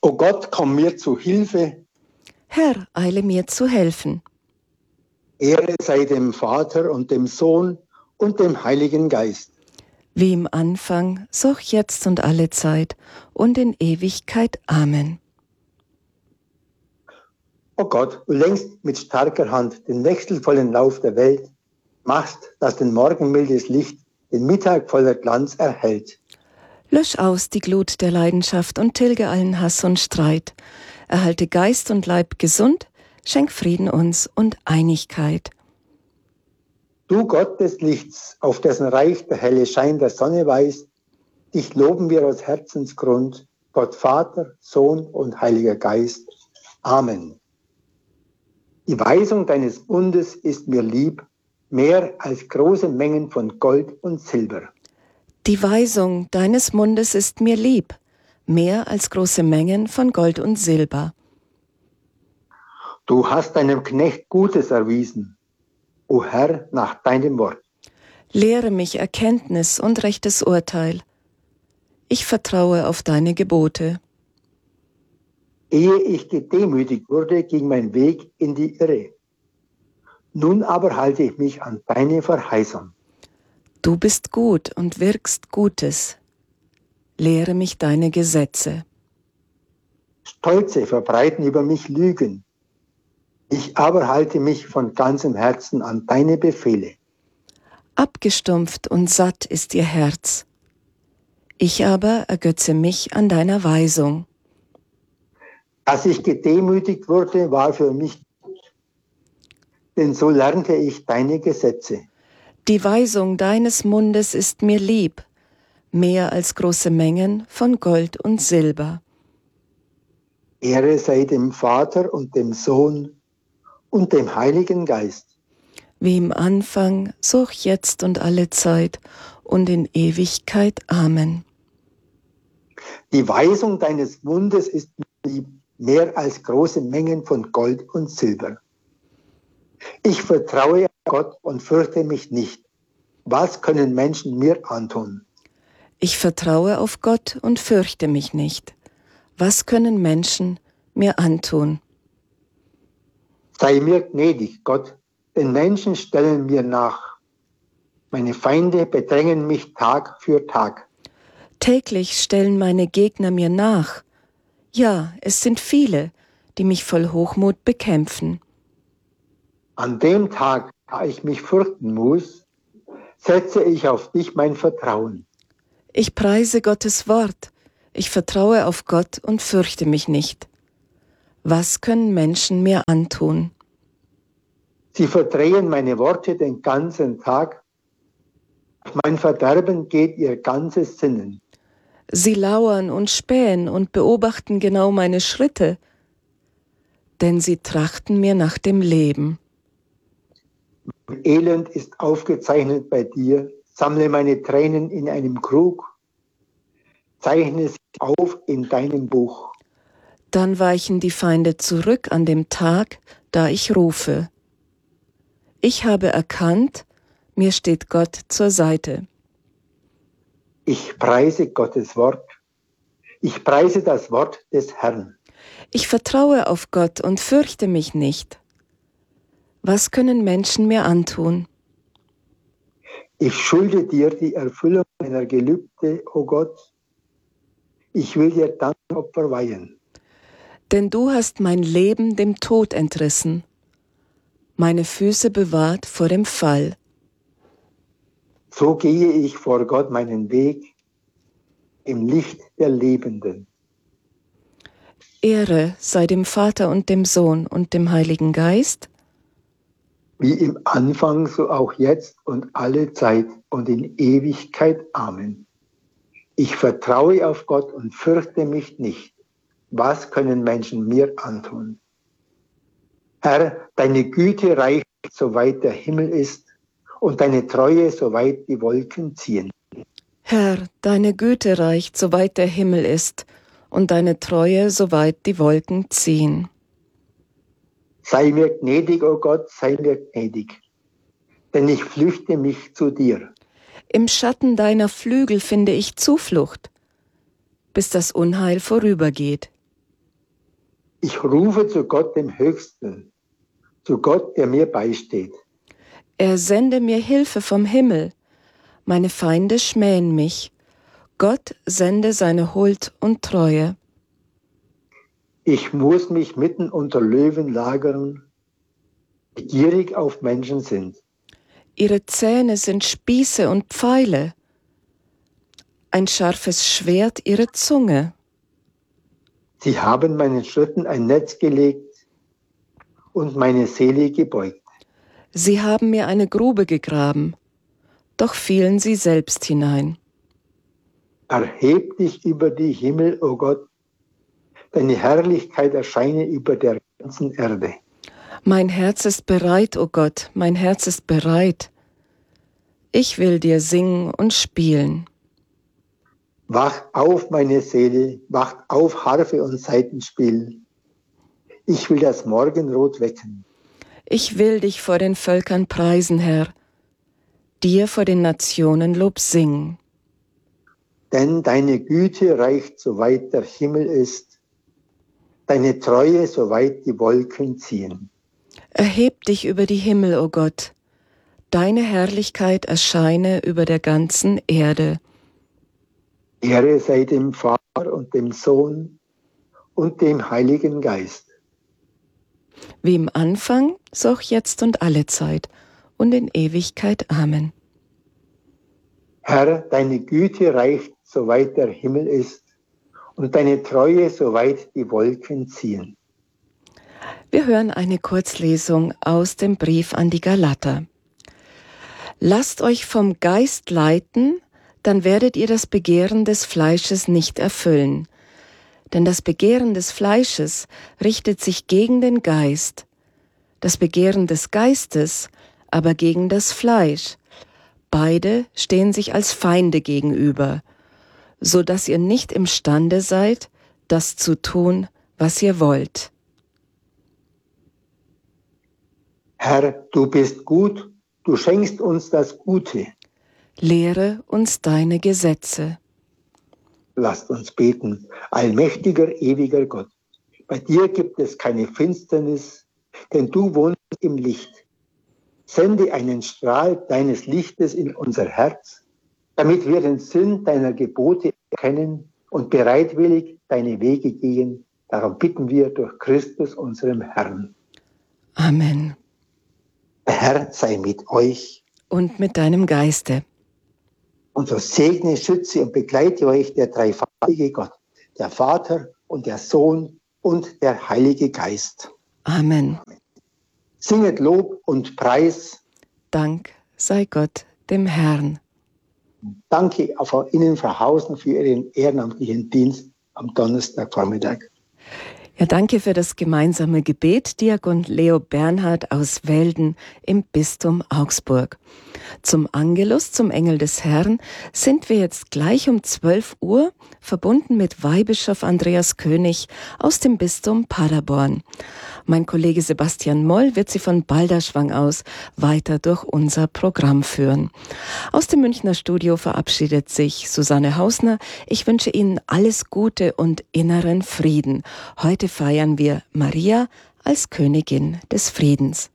O Gott, komm mir zu Hilfe. Herr, eile mir zu helfen. Ehre sei dem Vater und dem Sohn und dem Heiligen Geist. Wie im Anfang, so auch jetzt und alle Zeit und in Ewigkeit. Amen. O Gott, du lenkst mit starker Hand den wechselvollen Lauf der Welt, machst, dass den Morgen mildes Licht den Mittag voller Glanz erhält. Lösch aus die Glut der Leidenschaft und tilge allen Hass und Streit. Erhalte Geist und Leib gesund, schenk Frieden uns und Einigkeit. Du Gott des Lichts, auf dessen Reich der helle Schein der Sonne weist, dich loben wir aus Herzensgrund, Gott Vater, Sohn und Heiliger Geist. Amen. Die Weisung deines Bundes ist mir lieb, mehr als große Mengen von Gold und Silber. Die Weisung deines Mundes ist mir lieb, mehr als große Mengen von Gold und Silber. Du hast deinem Knecht Gutes erwiesen, o Herr, nach deinem Wort. Lehre mich Erkenntnis und rechtes Urteil. Ich vertraue auf deine Gebote. Ehe ich gedemütigt wurde, ging mein Weg in die Irre. Nun aber halte ich mich an deine Verheißung. Du bist gut und wirkst Gutes. Lehre mich deine Gesetze. Stolze verbreiten über mich Lügen. Ich aber halte mich von ganzem Herzen an deine Befehle. Abgestumpft und satt ist ihr Herz. Ich aber ergötze mich an deiner Weisung. Als ich gedemütigt wurde, war für mich gut, denn so lernte ich deine Gesetze. Die Weisung deines Mundes ist mir lieb, mehr als große Mengen von Gold und Silber. Ehre sei dem Vater und dem Sohn und dem Heiligen Geist. Wie im Anfang, so auch jetzt und alle Zeit und in Ewigkeit. Amen. Die Weisung deines Mundes ist mir lieb, mehr als große Mengen von Gold und Silber. Ich vertraue Gott und fürchte mich nicht. Was können Menschen mir antun? Ich vertraue auf Gott und fürchte mich nicht. Was können Menschen mir antun? Sei mir gnädig, Gott, denn Menschen stellen mir nach. Meine Feinde bedrängen mich Tag für Tag. Täglich stellen meine Gegner mir nach. Ja, es sind viele, die mich voll Hochmut bekämpfen. An dem Tag, da ich mich fürchten muss, setze ich auf dich mein Vertrauen. Ich preise Gottes Wort. Ich vertraue auf Gott und fürchte mich nicht. Was können Menschen mir antun? Sie verdrehen meine Worte den ganzen Tag. Auf mein Verderben geht ihr ganzes Sinnen. Sie lauern und spähen und beobachten genau meine Schritte, denn sie trachten mir nach dem Leben. Mein Elend ist aufgezeichnet bei dir. Sammle meine Tränen in einem Krug. Zeichne sie auf in deinem Buch. Dann weichen die Feinde zurück an dem Tag, da ich rufe. Ich habe erkannt, mir steht Gott zur Seite. Ich preise Gottes Wort. Ich preise das Wort des Herrn. Ich vertraue auf Gott und fürchte mich nicht. Was können Menschen mir antun? Ich schulde dir die Erfüllung meiner Gelübde, o Gott. Ich will dir Dankopfer weihen. Denn du hast mein Leben dem Tod entrissen, meine Füße bewahrt vor dem Fall. So gehe ich vor Gott meinen Weg im Licht der Lebenden. Ehre sei dem Vater und dem Sohn und dem Heiligen Geist, Wie im Anfang, so auch jetzt und alle Zeit und in Ewigkeit. Amen. Ich vertraue auf Gott und fürchte mich nicht. Was können Menschen mir antun? Herr, deine Güte reicht, soweit der Himmel ist, und deine Treue, soweit die Wolken ziehen. Herr, deine Güte reicht, soweit der Himmel ist, und deine Treue, soweit die Wolken ziehen. Sei mir gnädig, o Gott, sei mir gnädig, denn ich flüchte mich zu dir. Im Schatten deiner Flügel finde ich Zuflucht, bis das Unheil vorübergeht. Ich rufe zu Gott, dem Höchsten, zu Gott, der mir beisteht. Er sende mir Hilfe vom Himmel. Meine Feinde schmähen mich. Gott sende seine Huld und Treue. Ich muss mich mitten unter Löwen lagern, die gierig auf Menschen sind. Ihre Zähne sind Spieße und Pfeile. Ein scharfes Schwert ihre Zunge. Sie haben meinen Schritten ein Netz gelegt und meine Seele gebeugt. Sie haben mir eine Grube gegraben, doch fielen sie selbst hinein. Erheb dich über die Himmel, o Gott, deine Herrlichkeit erscheine über der ganzen Erde. Mein Herz ist bereit, o Gott, mein Herz ist bereit. Ich will dir singen und spielen. Wach auf, meine Seele, wacht auf, Harfe und Saitenspiel. Ich will das Morgenrot wecken. Ich will dich vor den Völkern preisen, Herr, dir vor den Nationen Lob singen. Denn deine Güte reicht, soweit der Himmel ist, deine Treue, soweit die Wolken ziehen. Erheb dich über die Himmel, o Gott, deine Herrlichkeit erscheine über der ganzen Erde. Ehre sei dem Vater und dem Sohn und dem Heiligen Geist. Wie im Anfang, so auch jetzt und alle Zeit und in Ewigkeit. Amen. Herr, deine Güte reicht, soweit der Himmel ist, und deine Treue, soweit die Wolken ziehen. Wir hören eine Kurzlesung aus dem Brief an die Galater. Lasst euch vom Geist leiten, dann werdet ihr das Begehren des Fleisches nicht erfüllen. Denn das Begehren des Fleisches richtet sich gegen den Geist, das Begehren des Geistes aber gegen das Fleisch. Beide stehen sich als Feinde gegenüber, so dass ihr nicht imstande seid, das zu tun, was ihr wollt. Herr, du bist gut, du schenkst uns das Gute. Lehre uns deine Gesetze. Lasst uns beten. Allmächtiger, ewiger Gott, bei dir gibt es keine Finsternis, denn du wohnst im Licht. Sende einen Strahl deines Lichtes in unser Herz, damit wir den Sinn deiner Gebote erkennen und bereitwillig deine Wege gehen. Darum bitten wir durch Christus, unserem Herrn. Amen. Der Herr sei mit euch. Und mit deinem Geiste. Und so segne, schütze und begleite euch der dreifaltige Gott, der Vater und der Sohn und der Heilige Geist. Amen. Singet Lob und Preis. Dank sei Gott, dem Herrn. Danke auch Ihnen, Frau Hausen, für Ihren ehrenamtlichen Dienst am Donnerstagvormittag. Ja, danke für das gemeinsame Gebet, Diakon Leo Bernhard aus Velden im Bistum Augsburg. Zum Angelus, zum Engel des Herrn, sind wir jetzt gleich um 12 Uhr verbunden mit Weihbischof Andreas König aus dem Bistum Paderborn. Mein Kollege Sebastian Moll wird Sie von Balderschwang aus weiter durch unser Programm führen. Aus dem Münchner Studio verabschiedet sich Susanne Hausner. Ich wünsche Ihnen alles Gute und inneren Frieden. Heute feiern wir Maria als Königin des Friedens.